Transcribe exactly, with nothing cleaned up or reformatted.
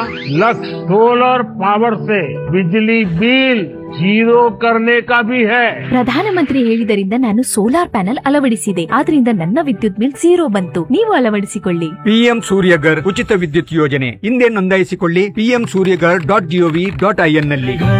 लक्ष्य solar power से बिजली बिल जीरो करने का भी है। ಪ್ರಧಾನಮಂತ್ರಿ ಹೇಳಿದರಿಂದ ನಾನು ಸೋಲಾರ್ ಪ್ಯಾನೆಲ್ ಅಳವಡಿಸಿದೆ, ಆದ್ರಿಂದ ನನ್ನ ವಿದ್ಯುತ್ ಬಿಲ್ ಝೀರೋ ಬಂತು. ನೀವು ಅಳವಡಿಸಿಕೊಳ್ಳಿ. ಪಿಎಂ ಸೂರ್ಯಗರ್ ಉಚಿತ ವಿದ್ಯುತ್ ಯೋಜನೆ ಹಿಂದೆ ನೋಂದಾಯಿಸಿಕೊಳ್ಳಿ PM Surya Ghar dot gov dot IN ನಲ್ಲಿ.